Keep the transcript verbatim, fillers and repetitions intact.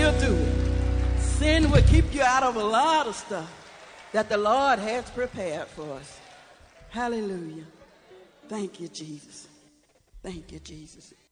He'll do it. Sin will keep you out of a lot of stuff that the Lord has prepared for us. Hallelujah. Thank you, Jesus. Thank you, Jesus.